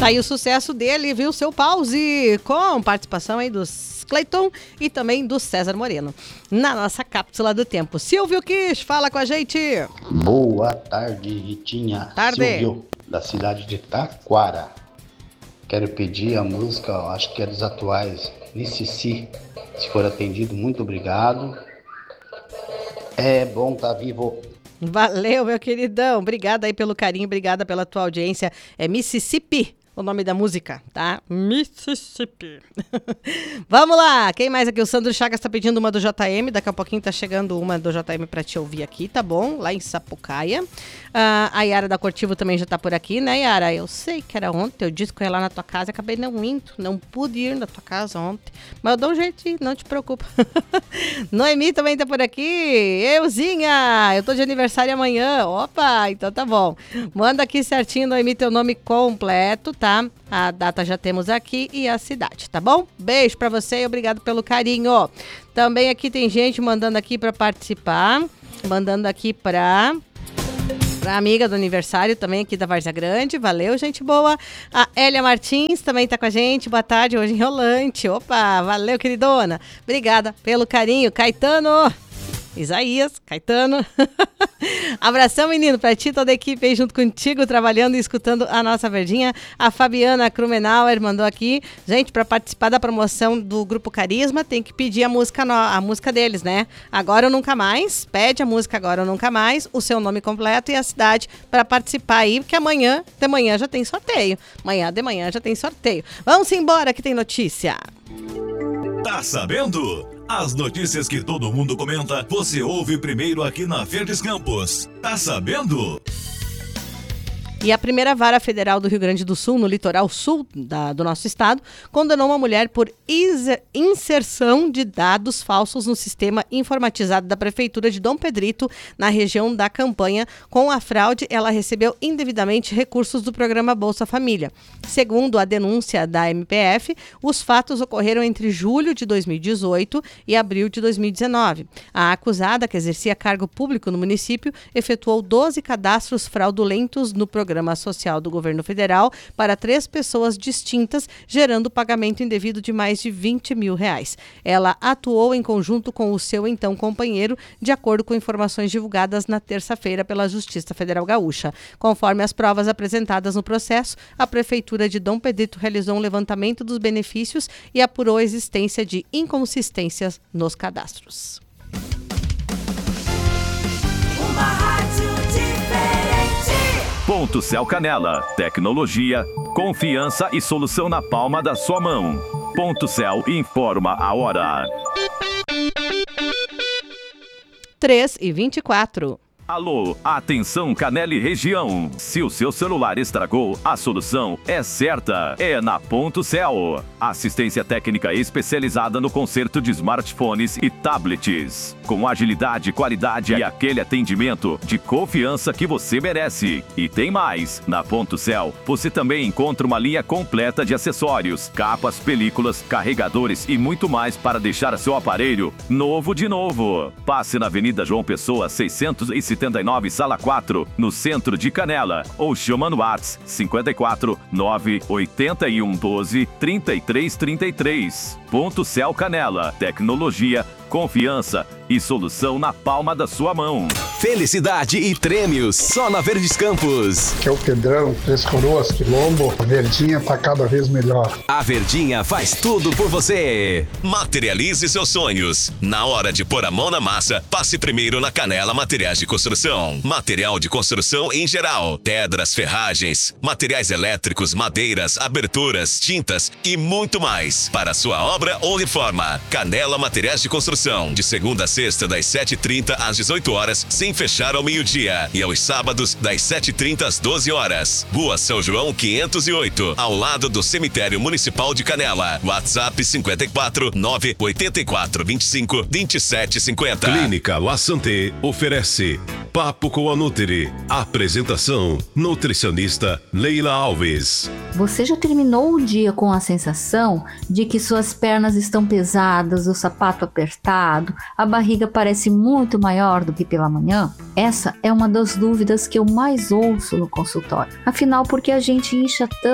Tá aí o sucesso dele, viu? Seu Pause, com participação aí dos Clayton e também do César Moreno, na nossa cápsula do tempo. Silvio Kish, fala com a gente. Boa tarde, Ritinha. Tarde. Silvio, da cidade de Taquara. Quero pedir a música, acho que é dos atuais, Mississi. Se for atendido, muito obrigado. É bom estar vivo. Valeu, meu queridão. Obrigada aí pelo carinho, obrigada pela tua audiência. É Mississippi o nome da música, tá? Mississippi. Vamos lá. Quem mais aqui? O Sandro Chagas tá pedindo uma do JM. Daqui a pouquinho tá chegando uma do JM pra te ouvir aqui, tá bom? Lá em Sapucaia. A Yara da Cortivo também já tá por aqui, né, Yara? Eu sei que era ontem, eu disse que eu ia lá na tua casa, acabei não indo, não pude ir na tua casa ontem. Mas eu dou um jeitinho, não te preocupa. Noemi também tá por aqui. Euzinha, eu tô de aniversário amanhã. Opa, então tá bom. Manda aqui certinho, Noemi, teu nome completo, tá? A data já temos aqui e a cidade, tá bom? Beijo pra você e obrigado pelo carinho. Também aqui tem gente mandando aqui pra participar, mandando aqui pra amiga do aniversário também aqui da Várzea Grande. Valeu, gente boa. A Hélia Martins também tá com a gente. Boa tarde, hoje em Rolante. Opa, valeu, queridona. Obrigada pelo carinho. Caetano. Isaías, Caetano. Abração, menino, pra ti, toda a equipe aí junto contigo, trabalhando e escutando a nossa verdinha. A Fabiana Krumenauer mandou aqui. Gente, pra participar da promoção do Grupo Carisma, tem que pedir a música deles, né? Agora ou Nunca Mais. Pede a música Agora ou Nunca Mais, o seu nome completo e a cidade pra participar aí, porque amanhã de manhã já tem sorteio. Amanhã de manhã já tem sorteio. Vamos embora que tem notícia. Tá sabendo? As notícias que todo mundo comenta, você ouve primeiro aqui na Verdes Campos. Tá sabendo? E a primeira vara federal do Rio Grande do Sul, no litoral sul do nosso estado, condenou uma mulher por inserção de dados falsos no sistema informatizado da Prefeitura de Dom Pedrito, na região da Campanha. Com a fraude, ela recebeu indevidamente recursos do programa Bolsa Família. Segundo a denúncia da MPF, os fatos ocorreram entre julho de 2018 e abril de 2019. A acusada, que exercia cargo público no município, efetuou 12 cadastros fraudulentos no programa social do governo federal para 3 pessoas distintas, gerando pagamento indevido de mais de R$20 mil. Ela atuou em conjunto com o seu então companheiro, de acordo com informações divulgadas na terça-feira pela Justiça Federal Gaúcha. Conforme as provas apresentadas no processo, a Prefeitura de Dom Pedrito realizou um levantamento dos benefícios e apurou a existência de inconsistências nos cadastros. Ponto Céu Canela. Tecnologia, confiança e solução na palma da sua mão. Ponto Céu informa a hora. 3h24. Alô, atenção Canela e região. Se o seu celular estragou, a solução é certa. É na Ponto Céu. Assistência técnica especializada no conserto de smartphones e tablets. Com agilidade, qualidade e aquele atendimento de confiança que você merece. E tem mais. Na Ponto Céu, você também encontra uma linha completa de acessórios, capas, películas, carregadores e muito mais para deixar seu aparelho novo de novo. Passe na Avenida João Pessoa, 679, Sala 4, no centro de Canela. Ou chama no WhatsApp 54 981 12 33 33. Ponto Céu Canela. Tecnologia, confiança e solução na palma da sua mão. Felicidade e prêmios só na Verdes Campos. Que é o Pedrão, 3 Coroas, Quilombo. A Verdinha tá cada vez melhor. A Verdinha faz tudo por você. Materialize seus sonhos. Na hora de pôr a mão na massa, passe primeiro na Canela Materiais de Construção. Material de construção em geral. Pedras, ferragens, materiais elétricos, madeiras, aberturas, tintas e muito mais. Para a sua obra ou reforma. Canela Materiais de Construção. De segunda a sexta, das 7h30 às 18 horas, sem fechar ao meio-dia. E aos sábados, das 7h30 às 12 horas. Rua São João 508, ao lado do Cemitério Municipal de Canela. WhatsApp 54 984 25 27 50. Clínica La Santé oferece Papo com a Nutri. Apresentação: nutricionista Leila Alves. Você já terminou o dia com a sensação de que suas pernas estão pesadas, o sapato apertado, a barriga parece muito maior do que pela manhã? Essa é uma das dúvidas que eu mais ouço no consultório. Afinal, por que a gente incha tanto?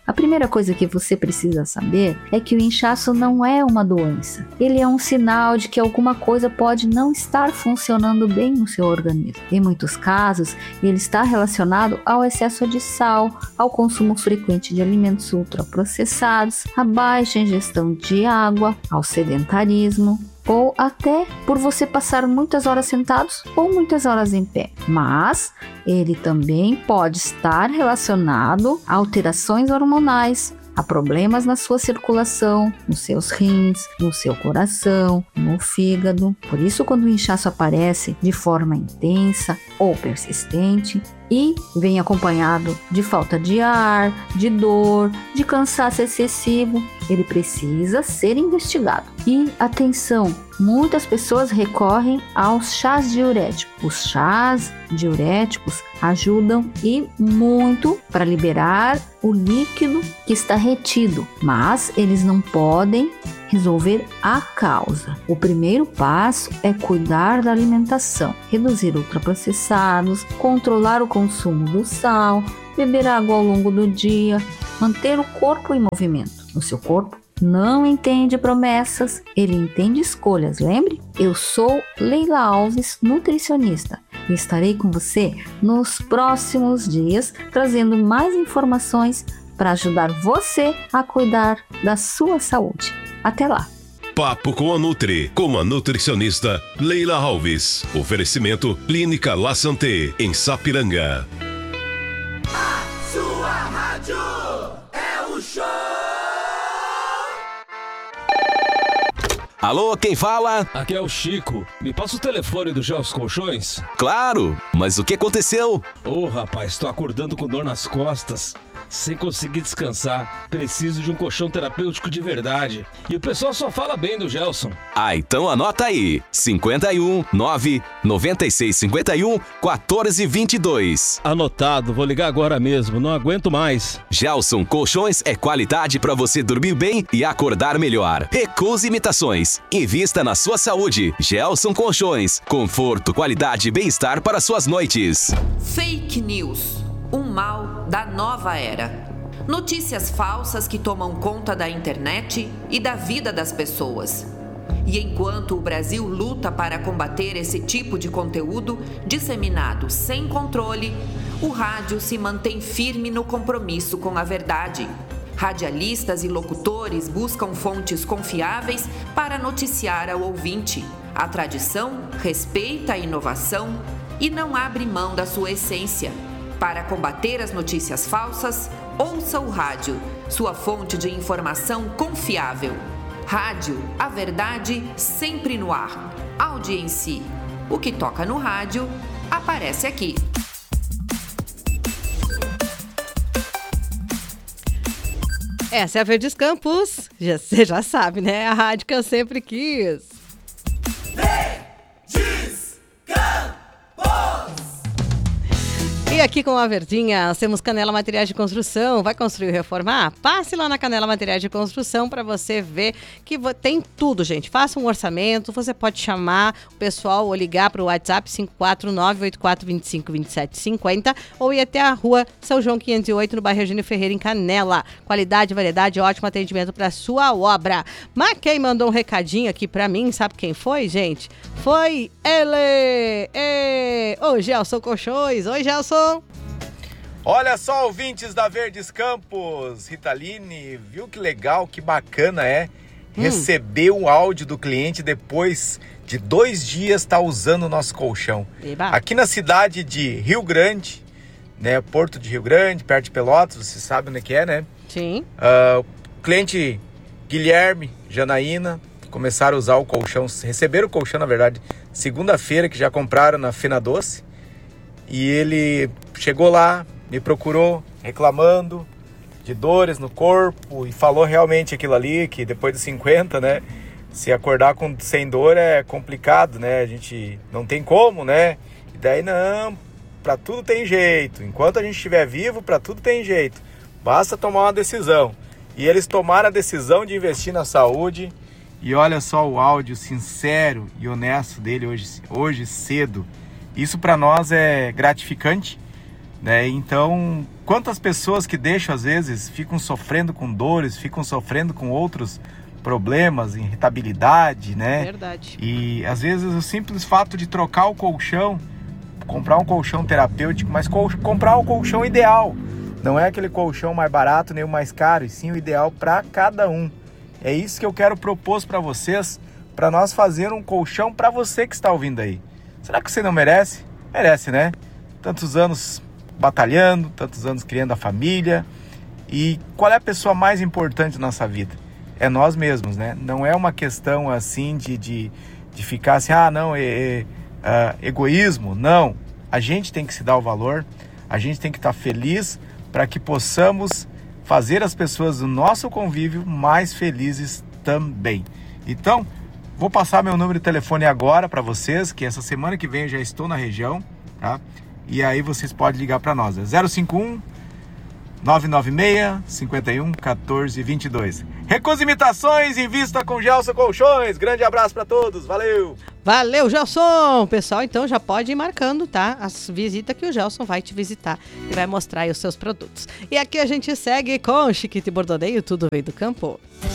A primeira coisa que você precisa saber é que o inchaço não é uma doença. Ele é um sinal de que alguma coisa pode não estar funcionando bem no seu organismo. Em muitos casos, ele está relacionado ao excesso de sal, ao consumo frequente de alimentos ultraprocessados, à baixa ingestão de água, ao sedentarismo, ou até por você passar muitas horas sentados ou muitas horas em pé. Mas ele também pode estar relacionado a alterações hormonais, a problemas na sua circulação, nos seus rins, no seu coração, no fígado. Por isso, quando o inchaço aparece de forma intensa ou persistente e vem acompanhado de falta de ar, de dor, de cansaço excessivo, ele precisa ser investigado. E atenção, muitas pessoas recorrem aos chás diuréticos. Os chás diuréticos ajudam e muito para liberar o líquido que está retido, mas eles não podem resolver a causa. O primeiro passo é cuidar da alimentação, reduzir ultraprocessados, controlar o consumo do sal, beber água ao longo do dia, manter o corpo em movimento. O seu corpo não entende promessas, ele entende escolhas, lembre? Eu sou Leila Alves, nutricionista, e estarei com você nos próximos dias trazendo mais informações para ajudar você a cuidar da sua saúde. Até lá! Papo com a Nutri, com a nutricionista Leila Alves. Oferecimento Clínica La Santé, em Sapiranga. A sua rádio é o show! Alô, quem fala? Aqui é o Chico. Me passa o telefone do Gelson Colchões? Claro, mas o que aconteceu? Rapaz, tô acordando com dor nas costas, sem conseguir descansar. Preciso de um colchão terapêutico de verdade. E o pessoal só fala bem do Gelson. Então anota aí. 51 9 96 51 14 22. Anotado, vou ligar agora mesmo, não aguento mais. Gelson Colchões é qualidade para você dormir bem e acordar melhor. Recuse imitações. Invista na sua saúde. Gelson Colchões. Conforto, qualidade e bem-estar para suas noites. Fake news. Um mal da nova era. Notícias falsas que tomam conta da internet e da vida das pessoas. E enquanto o Brasil luta para combater esse tipo de conteúdo disseminado sem controle, o rádio se mantém firme no compromisso com a verdade. Radialistas e locutores buscam fontes confiáveis para noticiar ao ouvinte. A tradição respeita a inovação e não abre mão da sua essência. Para combater as notícias falsas, ouça o rádio, sua fonte de informação confiável. Rádio, a verdade sempre no ar. Audiência. O que toca no rádio, aparece aqui. Essa é a Verdes Campos. Você já sabe, né? A rádio que eu sempre quis. Verdes Campos! E aqui com a Verdinha, nós temos Canela Materiais de Construção. Vai construir ou reformar? Passe lá na Canela Materiais de Construção para você ver que tem tudo, gente. Faça um orçamento, você pode chamar o pessoal ou ligar para o WhatsApp 549-8425-2750 ou ir até a rua São João 508, no bairro Eugênio Ferreira, em Canela. Qualidade, variedade, ótimo atendimento para sua obra. Mas quem mandou um recadinho aqui para mim, sabe quem foi, gente? Foi ele! O Gelson Colchões. Oi, Gelson! Olha só, ouvintes da Verdes Campos, Ritaline, viu que legal, que bacana receber um áudio do cliente depois de 2 dias estar usando o nosso colchão. Eba. Aqui na cidade de Rio Grande, né, Porto de Rio Grande, perto de Pelotas, você sabe onde é, né? Sim. O cliente Guilherme, Janaína, começaram a usar o colchão, receberam o colchão, na verdade, segunda-feira, que já compraram na Fina Doce. E ele chegou lá, me procurou reclamando de dores no corpo e falou realmente aquilo ali, que depois dos 50, né, se acordar sem dor é complicado, né, a gente não tem como, né, e daí não, pra tudo tem jeito, enquanto a gente estiver vivo, pra tudo tem jeito, basta tomar uma decisão. E eles tomaram a decisão de investir na saúde e olha só o áudio sincero e honesto dele hoje cedo. Isso para nós é gratificante, né? Então Quantas pessoas que deixam, às vezes, ficam sofrendo com dores, ficam sofrendo com outros problemas, irritabilidade, né? Verdade. E, às vezes, o simples fato de trocar o colchão, comprar um colchão terapêutico, mas comprar o colchão ideal. Não é aquele colchão mais barato nem o mais caro, e sim o ideal para cada um. É isso que eu quero propor para vocês, para nós fazer um colchão para você que está ouvindo aí. Será que você não merece? Merece, né? Tantos anos batalhando, tantos anos criando a família. E qual é a pessoa mais importante na nossa vida? É nós mesmos, né? Não é uma questão assim de ficar assim, egoísmo. Não. A gente tem que se dar o valor, a gente tem que estar feliz para que possamos fazer as pessoas do nosso convívio mais felizes também. Então, vou passar meu número de telefone agora para vocês, que essa semana que vem eu já estou na região, tá? E aí vocês podem ligar para nós, é 051 996 51 14 22. Recusa Imitações, invista com Gelson Colchões. Grande abraço para todos, valeu! Valeu, Gelson! Pessoal, então já pode ir marcando, tá? As visitas que o Gelson vai te visitar e vai mostrar aí os seus produtos. E aqui a gente segue com Chiquito e Bordoneio, tudo veio do campo.